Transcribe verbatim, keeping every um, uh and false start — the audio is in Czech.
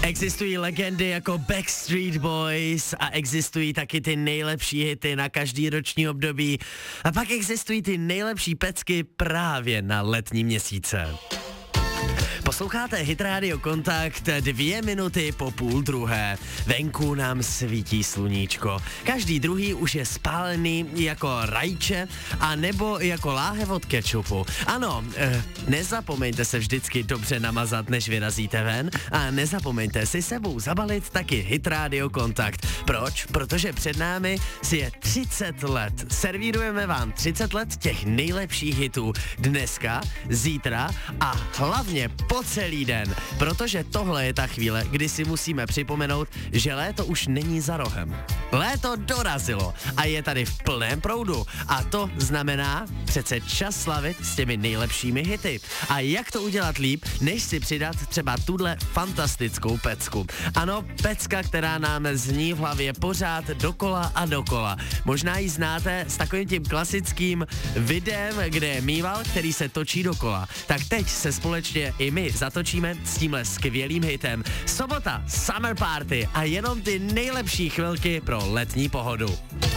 Existují legendy jako Backstreet Boys a existují taky ty nejlepší hity na každý roční období. A pak existují ty nejlepší pecky právě na letní měsíce. Posloucháte Hit Radio Kontakt dvě minuty po půl druhé. Venku nám svítí sluníčko. Každý druhý už je spálený jako rajče a nebo jako láhev od kečupu. Ano, eh, nezapomeňte se vždycky dobře namazat, než vyrazíte ven a nezapomeňte si sebou zabalit taky Hit Radio Kontakt. Proč? Protože před námi si je třicet let. Servírujeme vám třicet let těch nejlepších hitů dneska, zítra a hlavně po celý den, protože tohle je ta chvíle, kdy si musíme připomenout, že léto už není za rohem. Léto dorazilo a je tady v plném proudu a to znamená přece čas slavit s těmi nejlepšími hity. A jak to udělat líp, než si přidat třeba tuhle fantastickou pecku. Ano, pecka, která nám zní v hlavě pořád dokola a dokola. Možná ji znáte s takovým tím klasickým videem, kde je mýval, který se točí dokola. Tak teď se společně i my zatočíme s tímhle skvělým hitem. Sobota, Summer Party a jenom ty nejlepší chvilky pro letní pohodu.